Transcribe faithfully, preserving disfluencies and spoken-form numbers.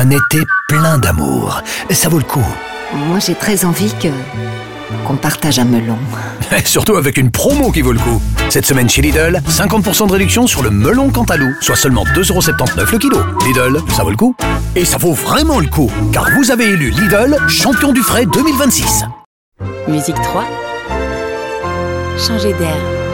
un été plein d'amour. Ça vaut le coup. Moi, j'ai très envie que qu'on partage un melon. Surtout avec une promo qui vaut le coup. Cette semaine chez Lidl, cinquante pour cent de réduction sur le melon Cantalou, soit seulement deux euros soixante-dix-neuf le kilo. Lidl, ça vaut le coup. Et ça vaut vraiment le coup, car vous avez élu Lidl champion du frais deux mille vingt-six. Musique trois. Changer d'air.